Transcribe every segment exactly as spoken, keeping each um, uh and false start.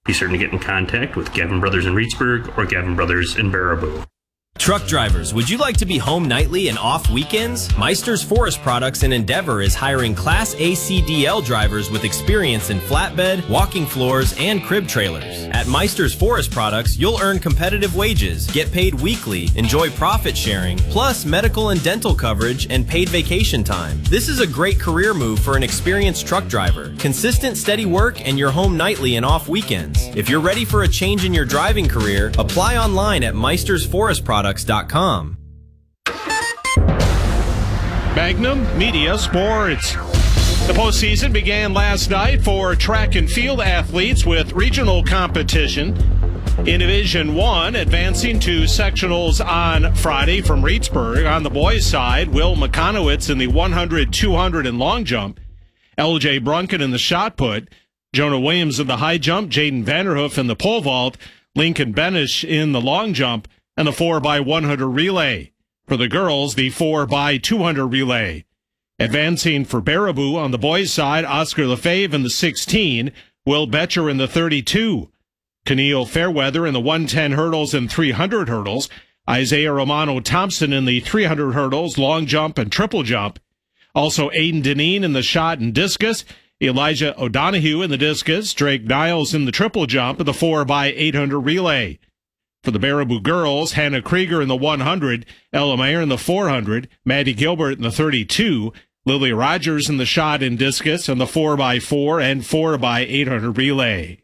Be certain to get in contact with Gavin Brothers in Reedsburg or Gavin Brothers in Baraboo. Truck drivers, would you like to be home nightly and off weekends? Meister's Forest Products in Endeavor is hiring Class A C D L drivers with experience in flatbed, walking floors, and crib trailers. At Meister's Forest Products, you'll earn competitive wages, get paid weekly, enjoy profit sharing, plus medical and dental coverage and paid vacation time. This is a great career move for an experienced truck driver. Consistent, steady work, and you're home nightly and off weekends. If you're ready for a change in your driving career, apply online at Meister's Forest Products dot com. Magnum Media Sports. The postseason began last night for track and field athletes with regional competition. In Division one, advancing to sectionals on Friday from Reedsburg. On the boys' side, Will McConowitz in the one hundred, two hundred, and long jump. L J Brunken in the shot put. Jonah Williams in the high jump. Jaden Vanderhoof in the pole vault. Lincoln Benish in the long jump. And the four by one hundred relay. For the girls, the four by two hundred relay. Advancing for Baraboo on the boys' side, Oscar Lefebvre in the sixteen, Will Betcher in the thirty-two. Keneal Fairweather in the one ten hurdles and three hundred hurdles. Isaiah Romano Thompson in the three hundred hurdles, long jump, and triple jump. Also Aiden Deneen in the shot and discus. Elijah O'Donohue in the discus. Drake Niles in the triple jump and the four by eight hundred relay. For the Baraboo girls, Hannah Krieger in the one hundred, Ella Mayer in the four hundred, Maddie Gilbert in the thirty-two, Lily Rogers in the shot and discus and the four by four and four by eight hundred relay.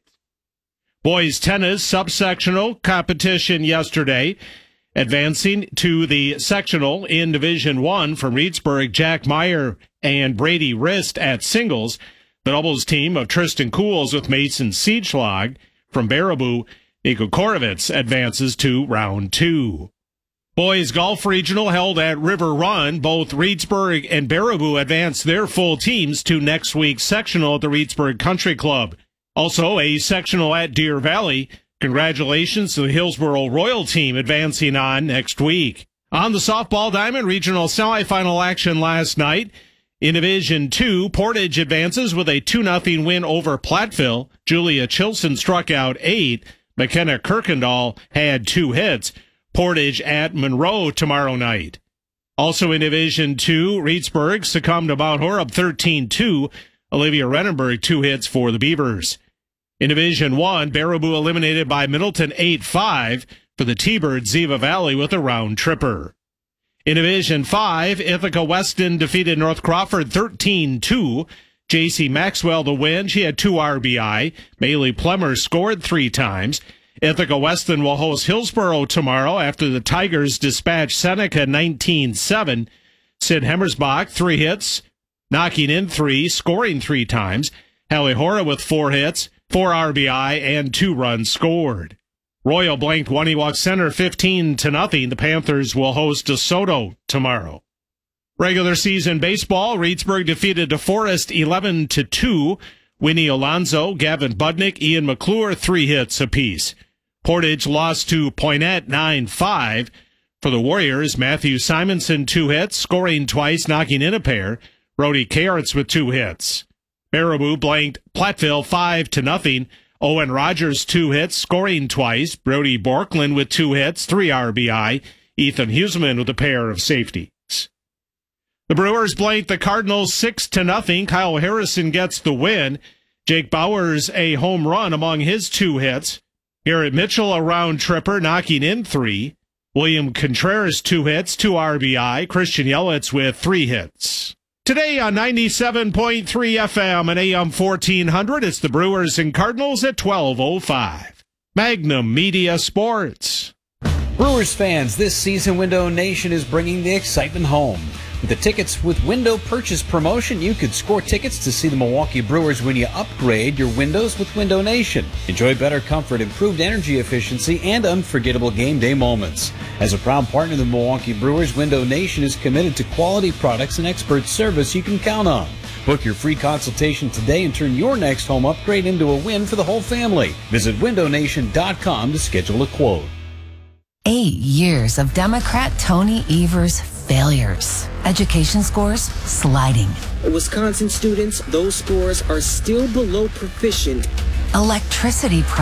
Boys tennis subsectional competition yesterday. Advancing to the sectional in Division one from Reedsburg, Jack Meyer and Brady Rist at singles. The doubles team of Tristan Cools with Mason Siegschlag from Baraboo. Nico Korovitz advances to round two. Boys Golf Regional held at River Run. Both Reedsburg and Baraboo advanced their full teams to next week's sectional at the Reedsburg Country Club. Also, a sectional at Deer Valley. Congratulations to the Hillsboro Royal team advancing on next week. On the softball diamond, regional semifinal action last night. In Division two, Portage advances with a two nothing win over Platteville. Julia Chilson struck out eight. McKenna Kirkendall had two hits. Portage at Monroe tomorrow night. Also in Division two, Reedsburg succumbed to Mount Horeb thirteen two. Olivia Renenberg, two hits for the Beavers. In Division one, Baraboo eliminated by Middleton eight five. For the T-Birds, Ziva Valley with a round tripper. In Division five, Ithaca Weston defeated North Crawford thirteen two. J C Maxwell the win. She had two R B I. Maylee Plemmer scored three times. Ithaca Weston will host Hillsboro tomorrow after the Tigers dispatched Seneca nineteen seven. Sid Hemmersbach, three hits, knocking in three, scoring three times. Hallie Hora with four hits, four R B I, and two runs scored. Royal blanked Waniwak Center fifteen to nothing. The Panthers will host DeSoto tomorrow. Regular season baseball, Reedsburg defeated DeForest eleven to two. Winnie Alonzo, Gavin Budnick, Ian McClure, three hits apiece. Portage lost to Poynette nine five. For the Warriors, Matthew Simonson, two hits, scoring twice, knocking in a pair. Brody Carrots with two hits. Baraboo blanked Platteville five to nothing. Owen Rogers, two hits, scoring twice. Brody Borkland with two hits, three R B I. Ethan Huseman with a pair of safeties. The Brewers blanked the Cardinals six to nothing. Kyle Harrison gets the win. Jake Bowers a home run among his two hits. Garrett Mitchell a round tripper, knocking in three. William Contreras two hits, two R B I. Christian Yelitz with three hits. Today on ninety-seven point three F M and A M fourteen hundred, it's the Brewers and Cardinals at twelve oh five. Magnum Media Sports. Brewers fans, this season Window Nation is bringing the excitement home. With the Tickets with Window Purchase promotion, you could score tickets to see the Milwaukee Brewers when you upgrade your windows with Window Nation. Enjoy better comfort, improved energy efficiency, and unforgettable game day moments. As a proud partner of the Milwaukee Brewers, Window Nation is committed to quality products and expert service you can count on. Book your free consultation today and turn your next home upgrade into a win for the whole family. Visit window nation dot com to schedule a quote. Eight years of Democrat Tony Evers' failures. Education scores sliding. Wisconsin students, those scores are still below proficient. Electricity